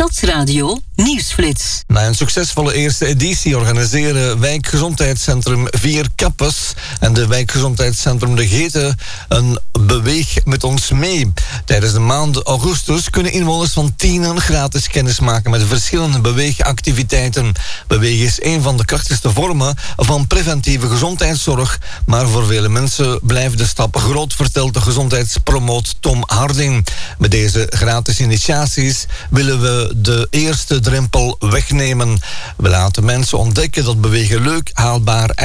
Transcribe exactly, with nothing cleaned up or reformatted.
Stadsradio Nieuwsflits. Na een succesvolle eerste editie organiseren wijkgezondheidscentrum Vier Kappes en de wijkgezondheidscentrum De Geten een beweeg met ons mee. Tijdens de maand augustus kunnen inwoners van Tienen gratis kennis maken met verschillende beweegactiviteiten. Beweeg is een van de krachtigste vormen van preventieve gezondheidszorg, maar voor vele mensen blijft de stap groot, vertelt de gezondheidspromoot Tom Harding. Met deze gratis initiaties willen we de eerste drempel wegnemen. We laten mensen ontdekken dat bewegen leuk, haalbaar en